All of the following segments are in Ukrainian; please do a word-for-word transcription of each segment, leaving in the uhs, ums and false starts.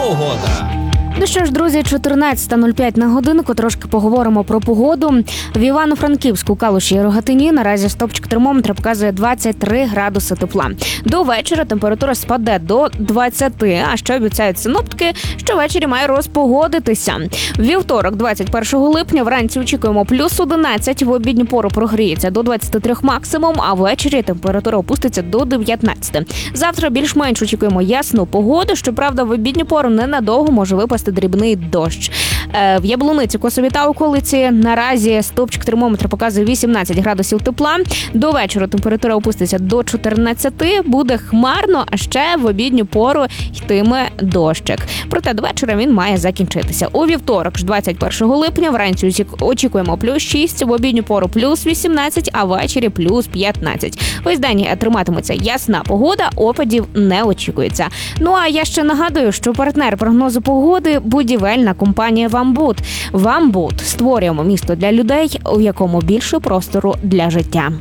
погода. Ну що ж, друзі, чотирнадцята нуль п'ять на годинку, трошки поговоримо про погоду. В Івано-Франківську, Калуші і Рогатині наразі стопчик термометра показує двадцять три градуси тепла. До вечора температура спаде до двадцяти, а ще обіцяють синоптики, що ввечері має розпогодитися. В вівторок, двадцять першого липня, вранці очікуємо плюс одинадцять, в обідню пору прогріється до двадцяти трьох максимум, а ввечері температура опуститься до дев'ятнадцяти. Завтра більш-менш очікуємо ясну погоду, щоправда, в обідню пору ненадовго може випасти дрібний дощ. В Яблуниці, Косові та околиці наразі стовпчик термометра показує вісімнадцять градусів тепла. До вечора температура опуститься до чотирнадцяти, буде хмарно, а ще в обідню пору йтиме дощик. Проте до вечора він має закінчитися. У вівторок, ж двадцять першого липня, вранці очікуємо плюс шість, в обідню пору плюс вісімнадцять, а ввечері плюс п'ятнадцять. Весь день триматиметься ясна погода, опадів не очікується. Ну а я ще нагадую, що партнер прогнозу погоди – будівельна компанія «Вамбуд». «Вамбуд» – створюємо місто для людей, у якому більше простору для життя.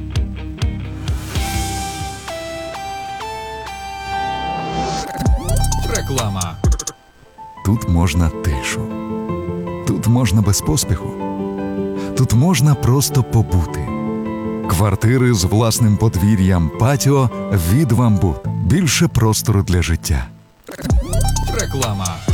Реклама. Тут можна тишу. Тут можна без поспіху. Тут можна просто побути. Квартири з власним подвір'ям, патіо від «Вамбуд». Більше простору для життя. Реклама.